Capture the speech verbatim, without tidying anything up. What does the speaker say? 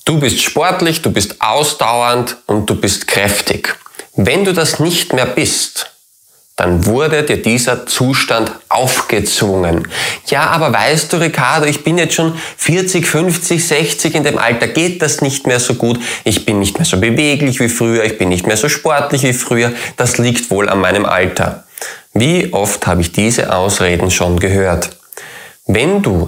Du bist sportlich, du bist ausdauernd und du bist kräftig. Wenn du das nicht mehr bist, dann wurde dir dieser Zustand aufgezwungen. Ja, aber weißt du, Ricardo, ich bin jetzt schon vierzig, fünfzig, sechzig, in dem Alter geht das nicht mehr so gut. Ich bin nicht mehr so beweglich wie früher, ich bin nicht mehr so sportlich wie früher. Das liegt wohl an meinem Alter. Wie oft habe ich diese Ausreden schon gehört? Wenn du